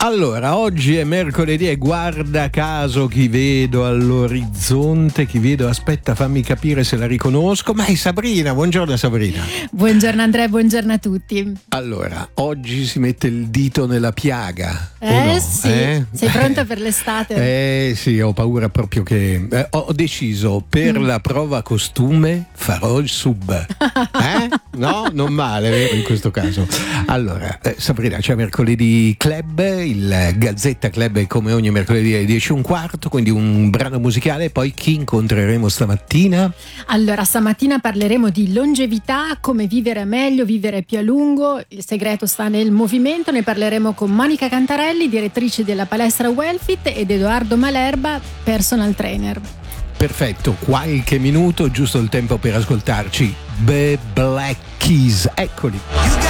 Allora, oggi è mercoledì e guarda caso chi vedo all'orizzonte, aspetta, fammi capire se la riconosco, ma è Sabrina. Buongiorno Sabrina. Buongiorno Andrea, buongiorno a tutti. Allora, oggi si mette il dito nella piaga. No? Sì, sei pronta per l'estate? Sì, ho paura proprio che... ho deciso, per la prova costume farò il sub. No? Non male, vero, in questo caso. Allora, Sabrina, c'è mercoledì club, il Gazzetta Club è come ogni mercoledì alle 10:15, quindi un brano musicale. E poi chi incontreremo stamattina? Allora, stamattina parleremo di longevità, come vivere meglio, vivere più a lungo. Il segreto sta nel movimento. Ne parleremo con Monica Cantarelli, direttrice della palestra Wellfit, ed Edoardo Malerba, personal trainer. Perfetto, qualche minuto, giusto il tempo per ascoltarci The Black Keys, eccoli.